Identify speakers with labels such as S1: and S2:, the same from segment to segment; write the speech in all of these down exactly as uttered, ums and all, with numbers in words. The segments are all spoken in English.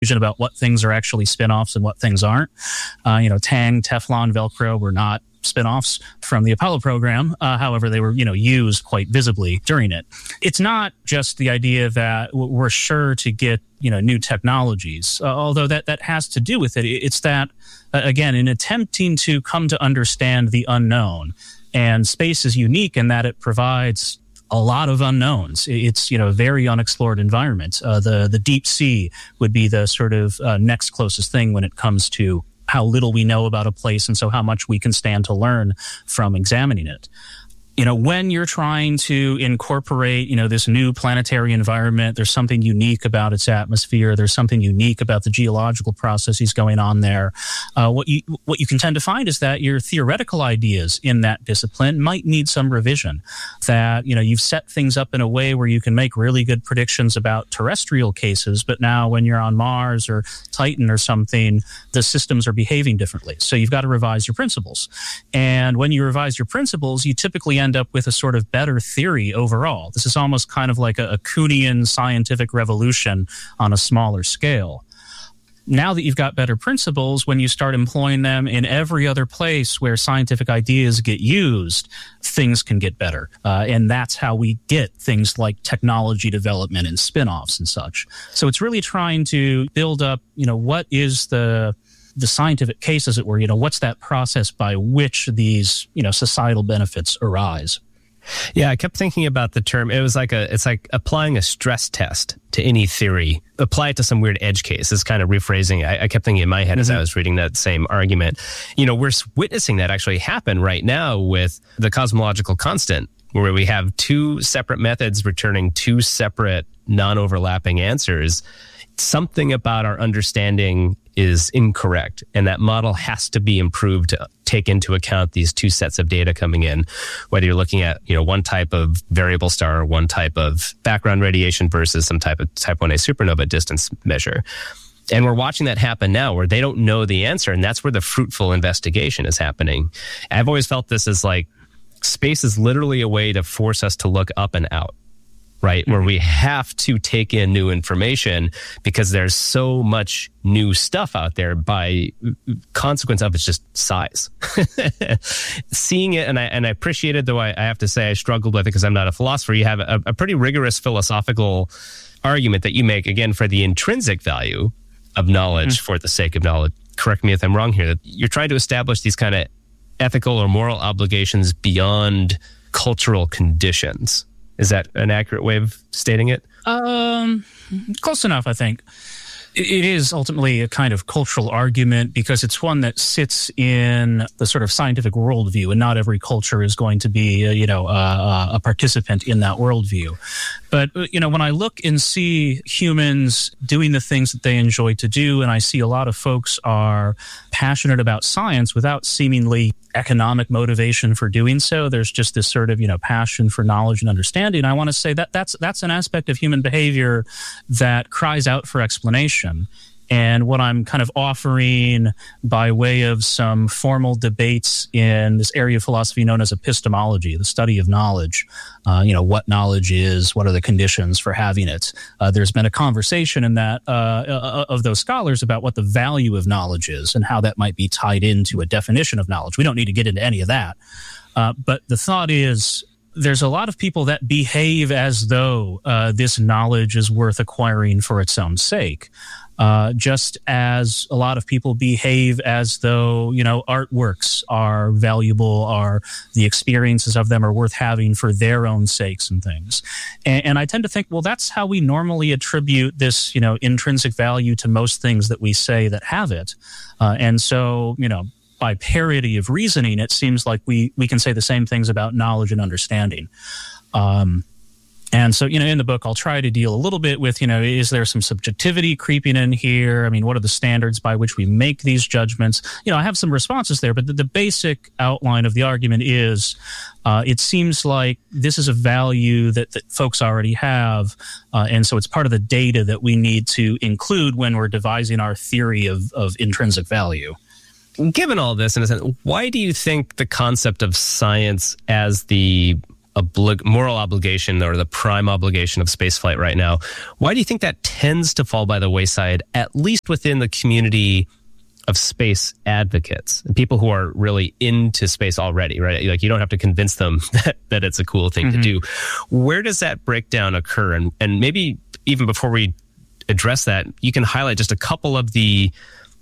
S1: about what things are actually spin-offs and what things aren't. Uh, you know, Tang, Teflon, Velcro were not spin-offs from the Apollo program. Uh, however, they were, you know, used quite visibly during it. It's not just the idea that we're sure to get, you know, new technologies, uh, although that, that has to do with it. It's that, uh, again, in attempting to come to understand the unknown, and space is unique in that it provides a lot of unknowns. It's, you know, a very unexplored environment. Uh, the, the deep sea would be the sort of uh, next closest thing when it comes to how little we know about a place, and so how much we can stand to learn from examining it. You know, when you're trying to incorporate, you know, this new planetary environment, there's something unique about its atmosphere. There's something unique about the geological processes going on there. Uh, what you what you can tend to find is that your theoretical ideas in that discipline might need some revision. That, you know, you've set things up in a way where you can make really good predictions about terrestrial cases, but now when you're on Mars or Titan or something, the systems are behaving differently. So you've got to revise your principles. And when you revise your principles, you typically end up with a sort of better theory overall. This is almost kind of like a, a Kuhnian scientific revolution on a smaller scale. Now that you've got better principles, when you start employing them in every other place where scientific ideas get used, things can get better. Uh, and that's how we get things like technology development and spin-offs and such. So it's really trying to build up, you know, what is the the scientific case, as it were, you know, what's that process by which these, you know, societal benefits arise?
S2: Yeah, I kept thinking about the term. It was like a, it's like applying a stress test to any theory. Apply it to some weird edge case. Is kind of rephrasing. I, I kept thinking in my head mm-hmm. as I was reading that same argument. You know, we're witnessing that actually happen right now with the cosmological constant, where we have two separate methods returning two separate non-overlapping answers. Something about our understanding is incorrect, and that model has to be improved to take into account these two sets of data coming in, whether you're looking at, you know, one type of variable star or one type of background radiation versus some type of type one A supernova distance measure. And we're watching that happen now where they don't know the answer, and that's where the fruitful investigation is happening. I've always felt this as like space is literally a way to force us to look up and out. Right, where we have to take in new information because there's so much new stuff out there. By consequence of it's just size. Seeing it, and I and I appreciate it, though I, I have to say I struggled with it because I'm not a philosopher. You have a, a pretty rigorous philosophical argument that you make, again, for the intrinsic value of knowledge mm. for the sake of knowledge. Correct me if I'm wrong here. That you're trying to establish these kind of ethical or moral obligations beyond cultural conditions. Is that an accurate way of stating it?
S1: Um, close enough, I think. It is ultimately a kind of cultural argument because it's one that sits in the sort of scientific worldview, and not every culture is going to be, uh, you know, uh, a participant in that worldview. But, you know, when I look and see humans doing the things that they enjoy to do, and I see a lot of folks are passionate about science without seemingly economic motivation for doing so, there's just this sort of, you know, passion for knowledge and understanding. I want to say that that's that's an aspect of human behavior that cries out for explanation. And what I'm kind of offering by way of some formal debates in this area of philosophy known as epistemology, the study of knowledge, uh, you know, what knowledge is, what are the conditions for having it. Uh, there's been a conversation in that uh, of those scholars about what the value of knowledge is and how that might be tied into a definition of knowledge. We don't need to get into any of that. Uh, but the thought is, there's a lot of people that behave as though uh, this knowledge is worth acquiring for its own sake. Uh, just as a lot of people behave as though, you know, artworks are valuable, are the experiences of them are worth having for their own sakes and things. And, and I tend to think, well, that's how we normally attribute this, you know, intrinsic value to most things that we say that have it. Uh, and so, you know, by parity of reasoning, it seems like we, we can say the same things about knowledge and understanding. Um, And so, you know, in the book, I'll try to deal a little bit with, you know, is there some subjectivity creeping in here? I mean, what are the standards by which we make these judgments? You know, I have some responses there, but the, the basic outline of the argument is uh, it seems like this is a value that, that folks already have. Uh, and so it's part of the data that we need to include when we're devising our theory of, of intrinsic value.
S2: Given all this, in a sense, why do you think the concept of science as the oblig- moral obligation or the prime obligation of spaceflight right now. Why do you think that tends to fall by the wayside, at least within the community of space advocates, people who are really into space already, right? Like, you don't have to convince them that, that it's a cool thing mm-hmm. to do. Where does that breakdown occur? And, and maybe even before we address that, you can highlight just a couple of the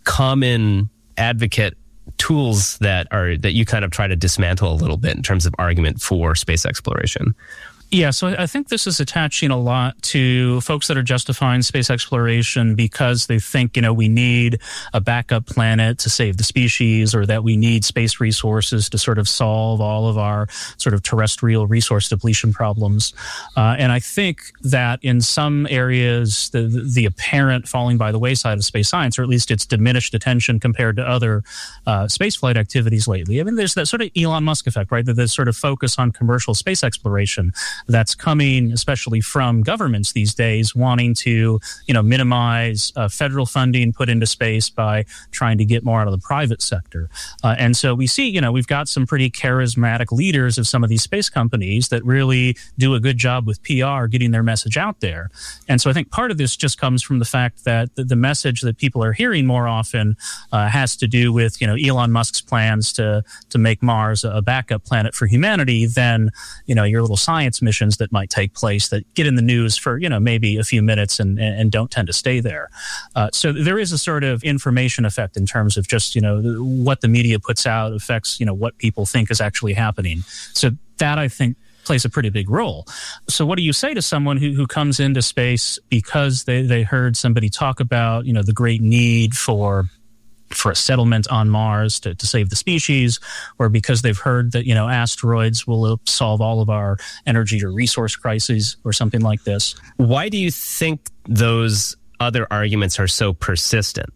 S2: common advocate tools that are that you kind of try to dismantle a little bit in terms of argument for space exploration.
S1: Yeah, so I think this is attaching a lot to folks that are justifying space exploration because they think, you know, we need a backup planet to save the species, or that we need space resources to sort of solve all of our sort of terrestrial resource depletion problems. Uh, and I think that in some areas, the, the apparent falling by the wayside of space science, or at least its diminished attention compared to other uh, spaceflight activities lately. I mean, there's that sort of Elon Musk effect, right? That there's sort of focus on commercial space exploration that's coming, especially from governments these days, wanting to, you know, minimize uh, federal funding put into space by trying to get more out of the private sector. Uh, and so we see, you know, we've got some pretty charismatic leaders of some of these space companies that really do a good job with P R getting their message out there. And so I think part of this just comes from the fact that the, the message that people are hearing more often uh, has to do with, you know, Elon Musk's plans to to make Mars a backup planet for humanity than, you know, your little science missions that might take place that get in the news for, you know, maybe a few minutes and, and don't tend to stay there. Uh, so there is a sort of information effect in terms of just, you know, what the media puts out affects, you know, what people think is actually happening. So that, I think, plays a pretty big role. So what do you say to someone who, who comes into space because they, they heard somebody talk about, you know, the great need for for a settlement on Mars to, to save the species, or because they've heard that, you know, asteroids will solve all of our energy or resource crises or something like this?
S2: Why do you think those other arguments are so persistent,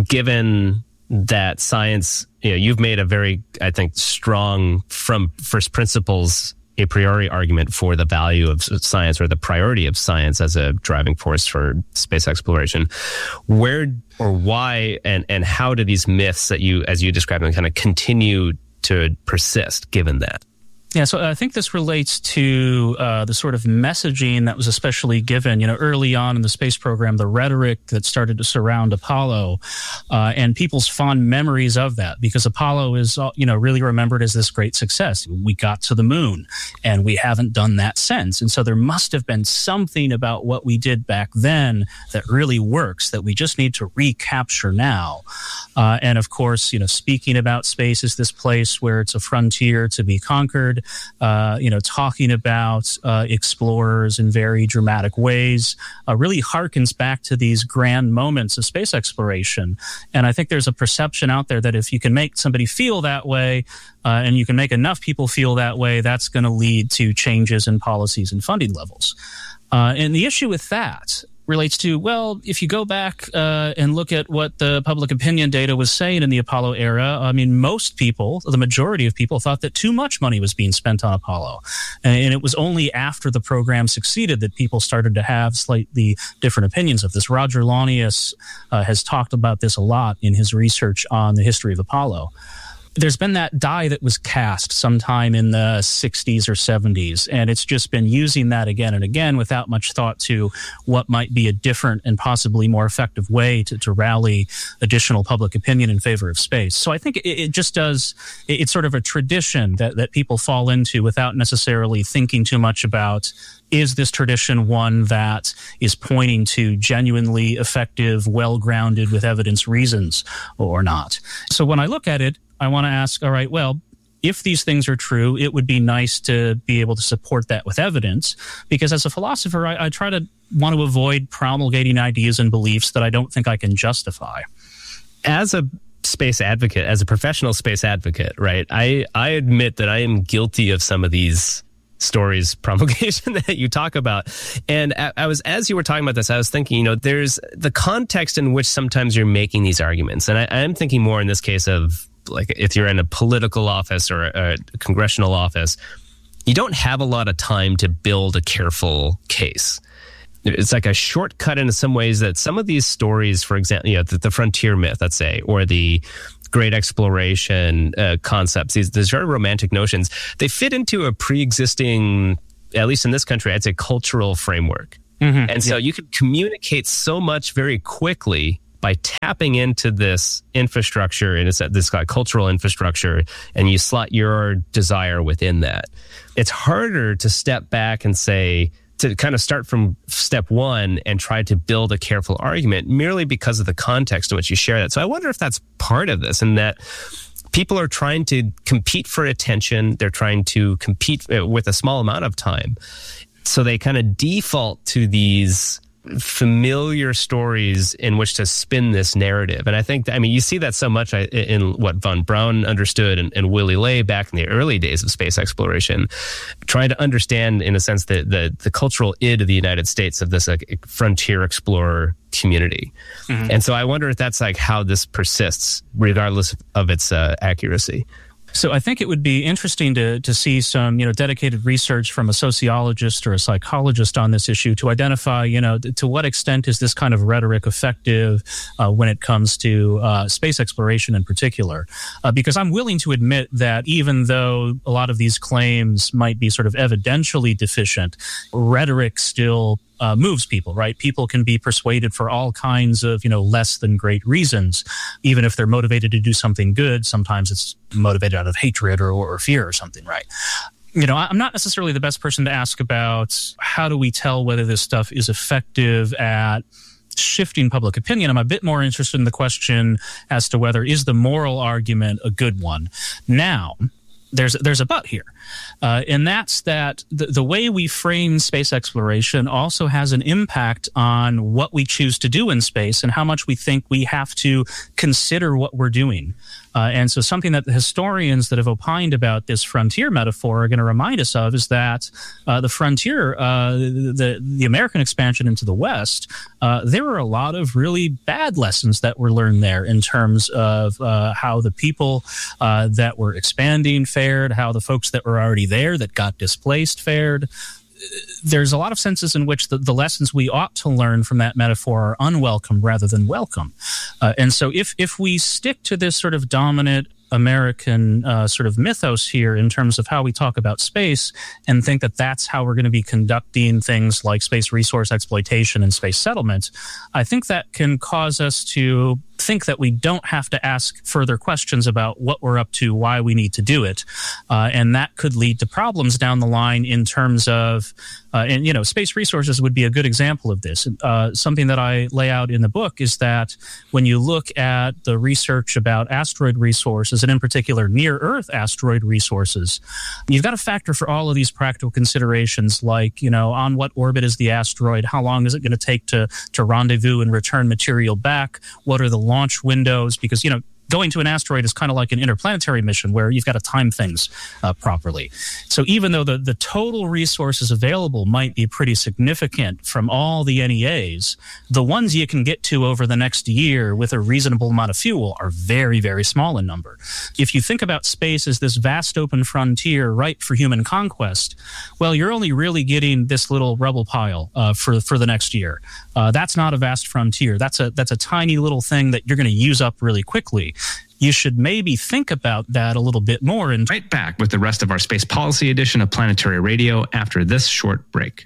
S2: given that science, you know, you've made a very, I think, strong from first principles a priori argument for the value of science, or the priority of science as a driving force for space exploration. Where or why and, and how do these myths that you, as you described them, kind of continue to persist given that?
S1: Yeah, so I think this relates to uh, the sort of messaging that was especially given, you know, early on in the space program, the rhetoric that started to surround Apollo, uh, and people's fond memories of that, because Apollo is, you know, really remembered as this great success. We got to the moon, and we haven't done that since. And so there must have been something about what we did back then that really works, that we just need to recapture now. Uh, and of course, you know, speaking about space as this place where it's a frontier to be conquered. Uh, you know, talking about uh, explorers in very dramatic ways uh, really harkens back to these grand moments of space exploration. And I think there's a perception out there that if you can make somebody feel that way, uh, and you can make enough people feel that way, that's going to lead to changes in policies and funding levels. Uh, and the issue with that relates to, well, if you go back uh, and look at what the public opinion data was saying in the Apollo era, I mean, most people, the majority of people, thought that too much money was being spent on Apollo. And it was only after the program succeeded that people started to have slightly different opinions of this. Roger Launius uh, has talked about this a lot in his research on the history of Apollo. There's been that die that was cast sometime in the sixties or seventies, and it's just been using that again and again without much thought to what might be a different and possibly more effective way to, to rally additional public opinion in favor of space. So I think it, it just does, it, it's sort of a tradition that, that people fall into without necessarily thinking too much about, is this tradition one that is pointing to genuinely effective, well-grounded, with evidence reasons or not? So when I look at it, I want to ask, all right, well, if these things are true, it would be nice to be able to support that with evidence, because as a philosopher, I, I try to want to avoid promulgating ideas and beliefs that I don't think I can justify.
S2: As a space advocate, as a professional space advocate, right, I, I admit that I am guilty of some of these stories promulgation that you talk about. And I, I was, as you were talking about this, I was thinking, you know, there's the context in which sometimes you're making these arguments. And I, I'm thinking more in this case of, like, if you're in a political office or a, a congressional office, you don't have a lot of time to build a careful case. It's like a shortcut in some ways that some of these stories, for example, you know, the, the frontier myth, let's say, or the great exploration uh, concepts, these, these very romantic notions, they fit into a pre-existing, at least in this country, I'd say cultural framework. Mm-hmm, and so yeah. you can communicate so much very quickly by tapping into this infrastructure, and it's this like cultural infrastructure, and you slot your desire within that. It's harder to step back and say, to kind of start from step one and try to build a careful argument merely because of the context in which you share that. So I wonder if that's part of this, and that people are trying to compete for attention. They're trying to compete with a small amount of time. So they kind of default to these familiar stories in which to spin this narrative. And I think, I mean, you see that so much in what von Braun understood and, and Willy Ley back in the early days of space exploration, trying to understand, in a sense, the, the, the cultural id of the United States, of this like frontier explorer community. Mm-hmm. And so I wonder if that's like how this persists, regardless of its uh, accuracy.
S1: So I think it would be interesting to to see some, you know, dedicated research from a sociologist or a psychologist on this issue to identify, you know, to what extent is this kind of rhetoric effective uh, when it comes to uh, space exploration in particular. Uh, because I'm willing to admit that even though a lot of these claims might be sort of evidentially deficient, rhetoric still Uh, moves people, right? People can be persuaded for all kinds of, you know, less than great reasons. Even if they're motivated to do something good, sometimes it's motivated out of hatred or, or fear or something, right? You know, I'm not necessarily the best person to ask about how do we tell whether this stuff is effective at shifting public opinion. I'm a bit more interested in the question as to whether is the moral argument a good one. Now, there's there's a but here. Uh, and that's that the, the way we frame space exploration also has an impact on what we choose to do in space and how much we think we have to consider what we're doing. Uh, and so something that the historians that have opined about this frontier metaphor are going to remind us of is that uh, the frontier, uh, the, the American expansion into the West, uh, there were a lot of really bad lessons that were learned there in terms of uh, how the people uh, that were expanding fared, how the folks that were already there that got displaced fared. There's a lot of senses in which the, the lessons we ought to learn from that metaphor are unwelcome rather than welcome. Uh, and so if if we stick to this sort of dominant American uh, sort of mythos here in terms of how we talk about space and think that that's how we're going to be conducting things like space resource exploitation and space settlement, I think that can cause us to think that we don't have to ask further questions about what we're up to, why we need to do it. Uh, and that could lead to problems down the line in terms of, uh, and, you know, space resources would be a good example of this. Uh, something that I lay out in the book is that when you look at the research about asteroid resources, and in particular near-Earth asteroid resources, you've got to factor for all of these practical considerations like, you know, on what orbit is the asteroid? How long is it going to take to, to rendezvous and return material back? What are the launch windows? Because, you know, going to an asteroid is kind of like an interplanetary mission where you've got to time things uh, properly. So even though the, the total resources available might be pretty significant from all the N E As, the ones you can get to over the next year with a reasonable amount of fuel are very, very small in number. If you think about space as this vast open frontier ripe for human conquest, well, you're only really getting this little rubble pile uh, for, for the next year. Uh, that's not a vast frontier. That's a, that's a tiny little thing that you're going to use up really quickly. You should maybe think about that a little bit more. And
S3: right back with the rest of our Space Policy edition of Planetary Radio after this short break.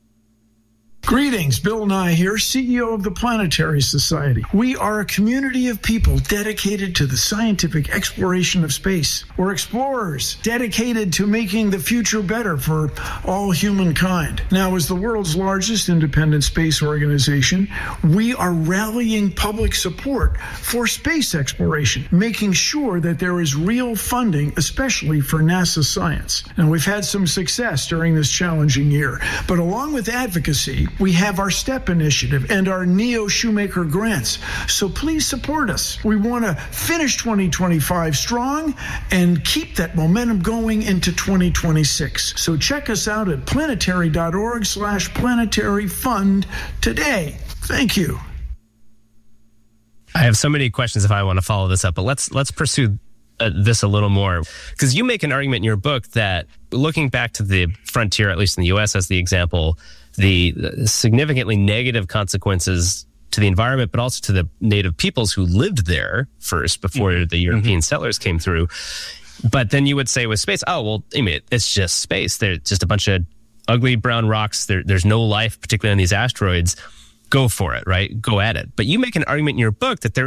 S4: Greetings, Bill Nye here, C E O of the Planetary Society. We are a community of people dedicated to the scientific exploration of space. We're explorers dedicated to making the future better for all humankind. Now, as the world's largest independent space organization, we are rallying public support for space exploration, making sure that there is real funding, especially for NASA science. And we've had some success during this challenging year. But along with advocacy, we have our STEP initiative and our Neo Shoemaker grants. So please support us. We want to finish twenty twenty-five strong and keep that momentum going into twenty twenty-six. So check us out at planetary.org slash planetary fund today. Thank you.
S2: I have so many questions if I want to follow this up, but let's let's pursue uh, this a little more. Because you make an argument in your book that looking back to the frontier, at least in the U S as the example, the significantly negative consequences to the environment, but also to the native peoples who lived there first before mm-hmm. the European mm-hmm. settlers came through. But then you would say with space, oh, well, I mean, it's just space. There's just a bunch of ugly brown rocks. There, there's no life, particularly on these asteroids. Go for it, right? Go at it. But you make an argument in your book that there